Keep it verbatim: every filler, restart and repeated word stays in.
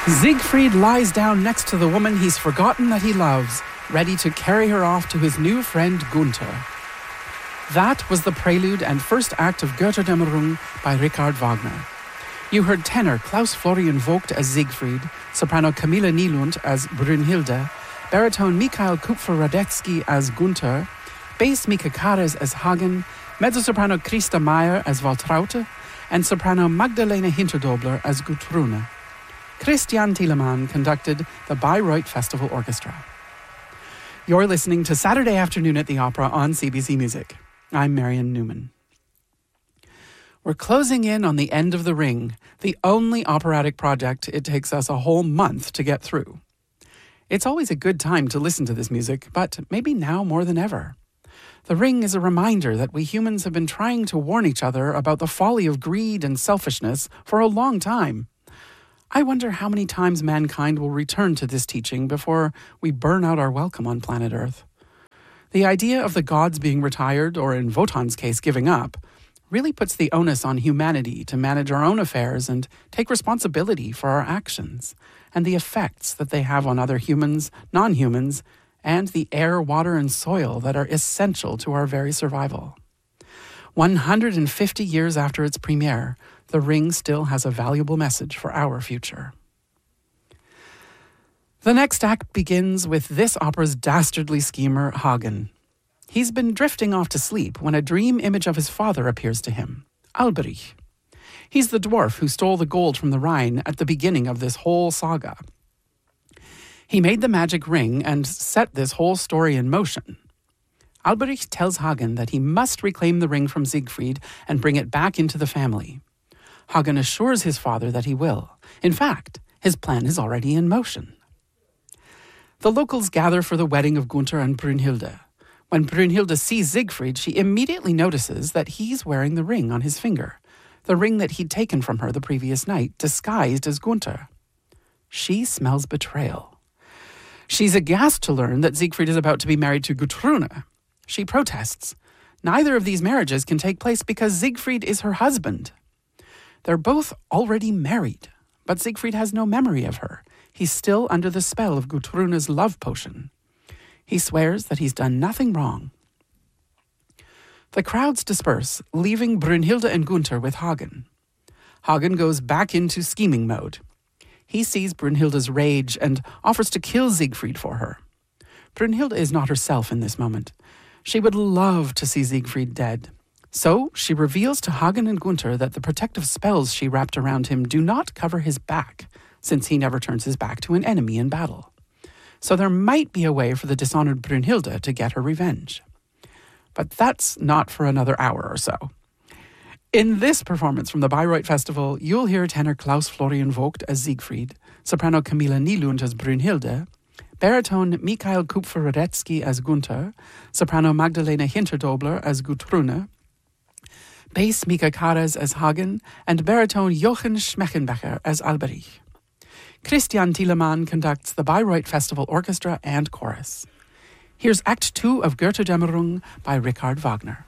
Siegfried lies down next to the woman he's forgotten that he loves, ready to carry her off to his new friend Gunther. That was the prelude and first act of Götterdämmerung by Richard Wagner. You heard tenor Klaus Florian Vogt as Siegfried, soprano Camilla Nylund as Brünnhilde, baritone Mikhail Kupfer-Radetzky as Gunther, bass Mika Kares as Hagen, mezzo-soprano Christa Meyer as Waltraute, and soprano Magdalena Hinterdobler as Gudrune. Christian Thielemann conducted the Bayreuth Festival Orchestra. You're listening to Saturday Afternoon at the Opera on C B C Music. I'm Marion Newman. We're closing in on the end of The Ring, the only operatic project it takes us a whole month to get through. It's always a good time to listen to this music, but maybe now more than ever. The Ring is a reminder that we humans have been trying to warn each other about the folly of greed and selfishness for a long time. I wonder how many times mankind will return to this teaching before we burn out our welcome on planet Earth. The idea of the gods being retired, or in Wotan's case, giving up, really puts the onus on humanity to manage our own affairs and take responsibility for our actions and the effects that they have on other humans, non-humans, and the air, water, and soil that are essential to our very survival. one hundred fifty years after its premiere, The Ring still has a valuable message for our future. The next act begins with this opera's dastardly schemer, Hagen. He's been drifting off to sleep when a dream image of his father appears to him, Alberich. He's the dwarf who stole the gold from the Rhine at the beginning of this whole saga. He made the magic ring and set this whole story in motion. Alberich tells Hagen that he must reclaim the ring from Siegfried and bring it back into the family. Hagen assures his father that he will. In fact, his plan is already in motion. The locals gather for the wedding of Gunther and Brünnhilde. When Brünnhilde sees Siegfried, she immediately notices that he's wearing the ring on his finger, the ring that he'd taken from her the previous night, disguised as Gunther. She smells betrayal. She's aghast to learn that Siegfried is about to be married to Gudrune. She protests. Neither of these marriages can take place because Siegfried is her husband. They're both already married, but Siegfried has no memory of her. He's still under the spell of Gudrune's love potion. He swears that he's done nothing wrong. The crowds disperse, leaving Brünnhilde and Gunther with Hagen. Hagen goes back into scheming mode. He sees Brünnhilde's rage and offers to kill Siegfried for her. Brünnhilde is not herself in this moment. She would love to see Siegfried dead. So she reveals to Hagen and Gunther that the protective spells she wrapped around him do not cover his back, since he never turns his back to an enemy in battle. So there might be a way for the dishonored Brünnhilde to get her revenge. But that's not for another hour or so. In this performance from the Bayreuth Festival, you'll hear tenor Klaus Florian Vogt as Siegfried, soprano Camilla Nylund as Brünnhilde, baritone Mikhail Kupfer-Radetzky as Gunther, soprano Magdalena Hinterdobler as Gudrune, bass Mika Kares as Hagen, and baritone Jochen Schmechenbecher as Alberich. Christian Thielemann conducts the Bayreuth Festival Orchestra and Chorus. Here's Act Two of Götterdämmerung by Richard Wagner.